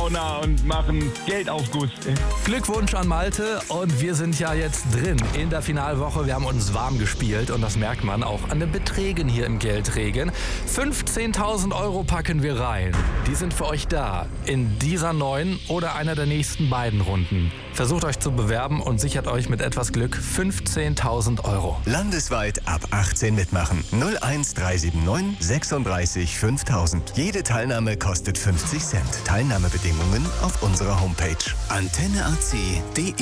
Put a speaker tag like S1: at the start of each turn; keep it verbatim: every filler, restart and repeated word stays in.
S1: Sauna und machen Geldaufguss.
S2: Glückwunsch an Malte und wir sind ja jetzt drin in der Finalwoche. Wir haben uns warm gespielt und das merkt man auch an den Beträgen hier im Geldregen. fünfzehntausend Euro packen wir rein. Die sind für euch da in dieser neuen oder einer der nächsten beiden Runden. Versucht euch zu bewerben und sichert euch mit etwas Glück fünfzehntausend Euro.
S3: Landesweit ab achtzehn mitmachen. null eins drei sieben neun sechsunddreißig fünftausend. Jede Teilnahme kostet fünfzig Cent. Teilnahmebedingungen auf unserer Homepage antenne a c punkt de.